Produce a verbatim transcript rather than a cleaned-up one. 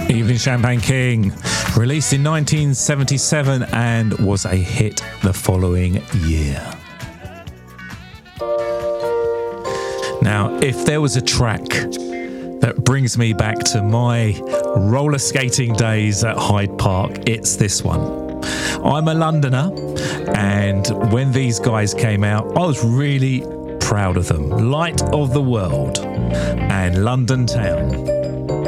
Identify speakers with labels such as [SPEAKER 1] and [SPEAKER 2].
[SPEAKER 1] Evening Champagne King, released in nineteen seventy-seven and was a hit the following year. Now, if there was a track that brings me back to my roller skating days at Hyde Park, it's this one. I'm a Londoner, and when these guys came out, I was really proud of them. Light of the World and London Town.